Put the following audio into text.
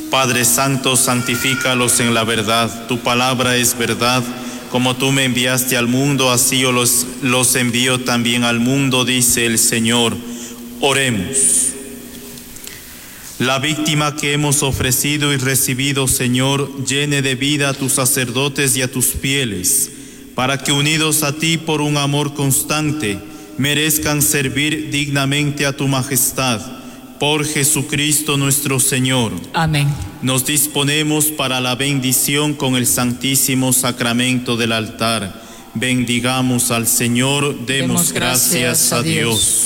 Padre Santo, santifícalos en la verdad. Tu palabra es verdad. Como tú me enviaste al mundo, así yo los envío también al mundo, dice el Señor. Oremos. La víctima que hemos ofrecido y recibido, Señor, llene de vida a tus sacerdotes y a tus fieles, para que unidos a ti por un amor constante, merezcan servir dignamente a tu majestad. Por Jesucristo nuestro Señor. Amén. Nos disponemos para la bendición con el Santísimo Sacramento del altar. Bendigamos al Señor, demos gracias a Dios.